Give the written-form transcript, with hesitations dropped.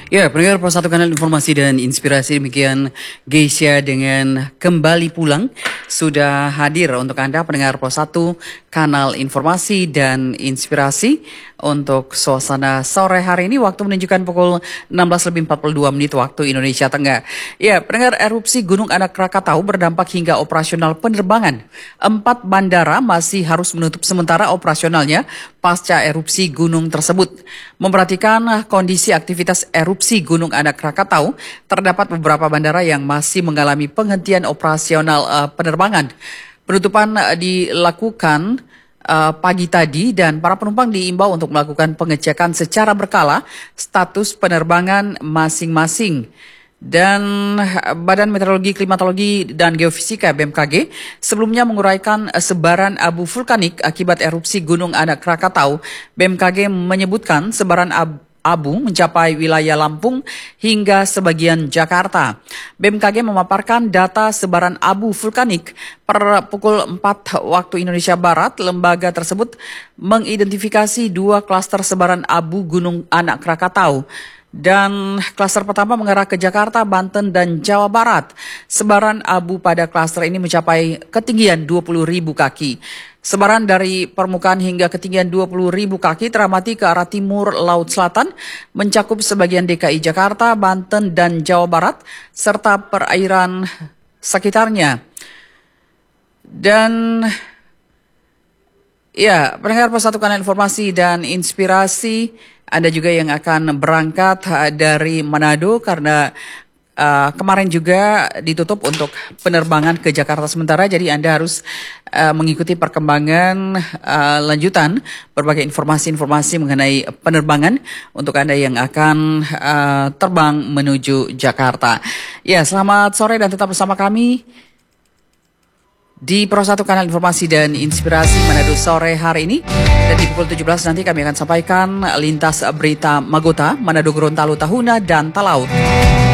Ya, pendengar Pro 1 Kanal Informasi dan Inspirasi, demikian Geisha dengan Kembali Pulang sudah hadir untuk Anda pendengar Pro 1 Kanal Informasi dan Inspirasi untuk suasana sore hari ini. Waktu menunjukkan pukul 16:42 waktu Indonesia Tengah. Ya, pendengar, erupsi Gunung Anak Krakatau berdampak hingga operasional penerbangan. 4 bandara masih harus menutup sementara operasionalnya pasca erupsi gunung tersebut. Memperhatikan kondisi aktivitas erupsi Gunung Anak Krakatau, terdapat beberapa bandara yang masih mengalami penghentian operasional penerbangan. Penutupan dilakukan pagi tadi dan para penumpang diimbau untuk melakukan pengecekan secara berkala status penerbangan masing-masing. Dan Badan Meteorologi, Klimatologi, dan Geofisika BMKG sebelumnya menguraikan sebaran abu vulkanik akibat erupsi Gunung Anak Krakatau. BMKG menyebutkan sebaran abu mencapai wilayah Lampung hingga sebagian Jakarta. BMKG memaparkan data sebaran abu vulkanik per pukul 4 waktu Indonesia Barat. Lembaga tersebut mengidentifikasi 2 klaster sebaran abu Gunung Anak Krakatau. Dan klaster pertama mengarah ke Jakarta, Banten, dan Jawa Barat. Sebaran abu pada klaster ini mencapai ketinggian 20.000 kaki. Sebaran dari permukaan hingga ketinggian 20.000 kaki teramati ke arah timur Laut Selatan, mencakup sebagian DKI Jakarta, Banten, dan Jawa Barat, serta perairan sekitarnya. Dan ya, pendengar Pos 1 Kanal Informasi dan Inspirasi, Anda juga yang akan berangkat dari Manado karena kemarin juga ditutup untuk penerbangan ke Jakarta sementara. Jadi Anda harus mengikuti perkembangan lanjutan berbagai informasi-informasi mengenai penerbangan untuk Anda yang akan terbang menuju Jakarta. Ya, selamat sore dan tetap bersama kami di Pro 1 Kanal Informasi dan Inspirasi Manado sore hari ini. Dan di pukul 17 nanti kami akan sampaikan lintas berita Magota, Manado, Gorontalo, Tahuna, dan Talaut.